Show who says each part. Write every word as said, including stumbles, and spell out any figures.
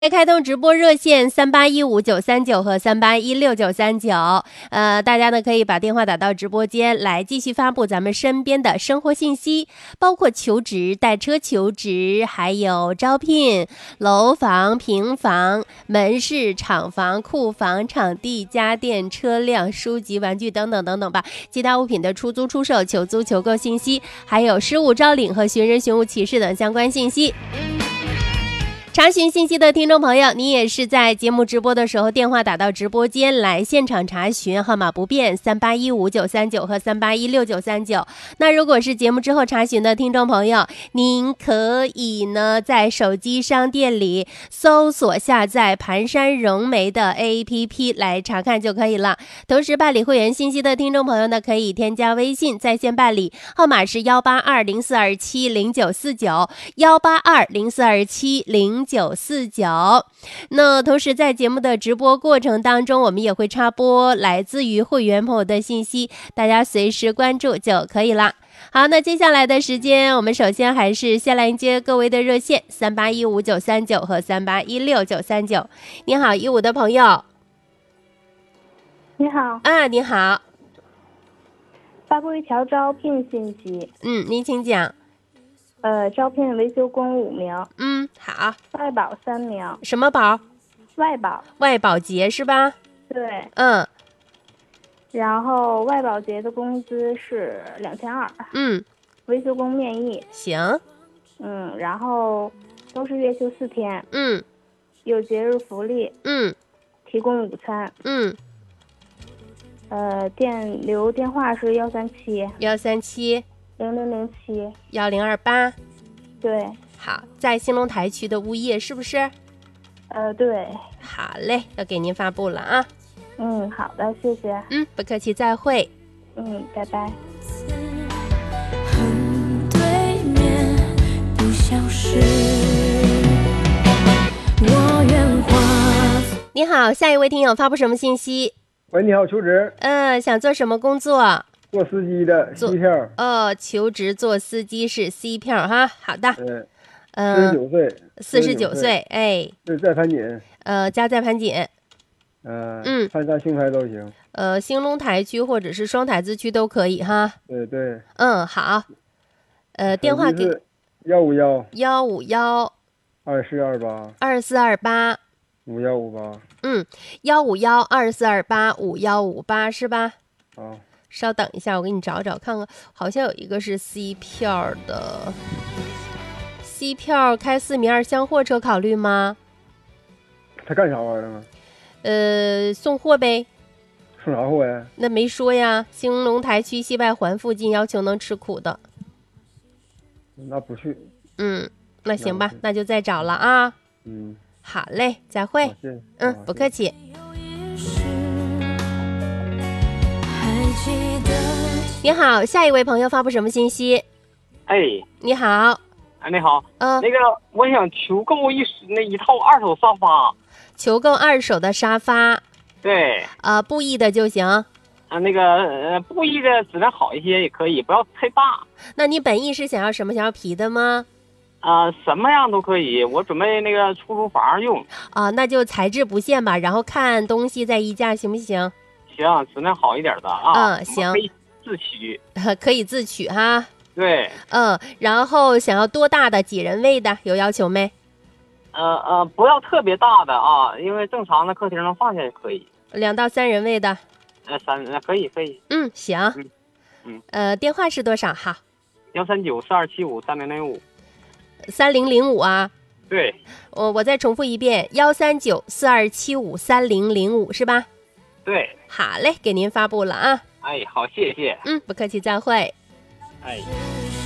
Speaker 1: 开通直播热线三八一五九三九和三八一六九三九，呃，大家呢可以把电话打到直播间来，继续发布咱们身边的生活信息，包括求职、代车求职，还有招聘、楼房、平房、门市、厂房、库房、场地、家电、车辆、书籍、玩具等等等等吧，其他物品的出租、出售、求租、求购信息，还有失物招领和寻人寻物启事等相关信息。查询信息的听众朋友，你也是在节目直播的时候电话打到直播间来现场查询，号码不变三八一五九三九和三八一六九三九。那如果是节目之后查询的听众朋友，您可以呢在手机商店里搜索下载盘山融媒的 A P P 来查看就可以了。同时办理会员信息的听众朋友呢，可以添加微信在线办理，号码是幺八二零四二七零九四九幺八二零四二七零九四九。那同时在节目的直播过程当中，我们也会插播来自于会员朋友的信息，大家随时关注就可以了。好，那接下来的时间，我们首先还是先来迎接各位的热线三八一五九三九和三八一六九三九。你好，一五的朋友。
Speaker 2: 你好。
Speaker 1: 啊，你好。
Speaker 2: 发布一条招聘信息。
Speaker 1: 嗯，您请讲。
Speaker 2: 呃，招聘维修工五名。
Speaker 1: 嗯，好。
Speaker 2: 外保三名。
Speaker 1: 什么保？
Speaker 2: 外保。
Speaker 1: 外保洁是吧？
Speaker 2: 对。
Speaker 1: 嗯。
Speaker 2: 然后外保洁的工资是两千二。
Speaker 1: 嗯。
Speaker 2: 维修工面议。
Speaker 1: 行。
Speaker 2: 嗯，然后都是月休四天。
Speaker 1: 嗯。
Speaker 2: 有节日福利。
Speaker 1: 嗯。
Speaker 2: 提供午餐。
Speaker 1: 嗯。
Speaker 2: 呃，电留电话是幺三七
Speaker 1: 幺三七
Speaker 2: 零零零七
Speaker 1: 幺零二八。
Speaker 2: 对。
Speaker 1: 好，在兴隆台区的物业是不是？
Speaker 2: 呃，对。
Speaker 1: 好嘞，要给您发布了啊。
Speaker 2: 嗯，好的，谢谢。
Speaker 1: 嗯，不客气，再会。
Speaker 2: 嗯，拜拜。
Speaker 3: 横对面不消失，我愿花。
Speaker 1: 你好，下一位听友发布什么信息？
Speaker 4: 喂，你好，求职。
Speaker 1: 嗯、呃，想做什么工作？
Speaker 4: 做司机的 C 票。
Speaker 1: 哦，求职做司机是 C 票哈。好的。
Speaker 4: 嗯。
Speaker 1: 嗯、
Speaker 4: 四十九岁。
Speaker 1: 四十九岁，哎。
Speaker 4: 是在盘锦。
Speaker 1: 呃，家在盘锦。
Speaker 4: 呃、
Speaker 1: 嗯。
Speaker 4: 盘山兴台都行。
Speaker 1: 呃，兴隆台区或者是双台子区都可以哈。
Speaker 4: 对对。
Speaker 1: 嗯，好。呃，电话给
Speaker 4: 幺五幺
Speaker 1: 幺五幺
Speaker 4: 二四二八
Speaker 1: 二四二八
Speaker 4: 五幺五八。
Speaker 1: 嗯，幺五幺二四二八五幺五八是吧？
Speaker 4: 好。
Speaker 1: 稍等一下，我给你找找看看，好像有一个是 C 票的。C 票开四米二厢货车考虑吗？
Speaker 4: 他干啥玩意儿啊？
Speaker 1: 呃，送货呗。
Speaker 4: 送啥货呀？
Speaker 1: 那没说呀，兴隆台区西外环附近要求能吃苦的。
Speaker 4: 那不去。
Speaker 1: 嗯，那行吧，那, 那就再找了啊。
Speaker 4: 嗯，
Speaker 1: 好嘞，再会。
Speaker 4: 谢谢。
Speaker 1: 嗯，不客气。你好，下一位朋友发布什么信息？
Speaker 5: 哎，
Speaker 1: 你好。
Speaker 5: 哎，你好。
Speaker 1: 嗯、呃，
Speaker 5: 那个我想求购一那一套二手沙发。
Speaker 1: 求购二手的沙发。
Speaker 5: 对。
Speaker 1: 啊、呃，布艺的就行。
Speaker 5: 啊，那个呃，布艺的质量好一些也可以，不要太大。
Speaker 1: 那你本意是想要什么？想要皮的吗？
Speaker 5: 啊、呃，什么样都可以，我准备那个出租房用。
Speaker 1: 啊，那就材质不限吧，然后看东西再议价，行不行？
Speaker 5: 行，质量好一点的啊。
Speaker 1: 嗯，行。
Speaker 5: 可以自取。
Speaker 1: 可以自取哈。
Speaker 5: 对。
Speaker 1: 嗯，然后想要多大的？几人位的？有要求没？
Speaker 5: 呃呃，不要特别大的啊，因为正常的客厅能放下也可以。
Speaker 1: 两到三人位的。
Speaker 5: 呃，三呃可以可以。
Speaker 1: 嗯，行。
Speaker 5: 嗯嗯。
Speaker 1: 呃，电话是多少号？
Speaker 5: 幺三九四二七五三零零五。
Speaker 1: 三零零五啊。
Speaker 5: 对。
Speaker 1: 我我再重复一遍，幺三九四二七五三零零五是吧？
Speaker 5: 对。
Speaker 1: 好嘞，给您发布了啊。
Speaker 5: 哎，好，谢谢。
Speaker 1: 嗯，不客气，再会。
Speaker 5: 哎。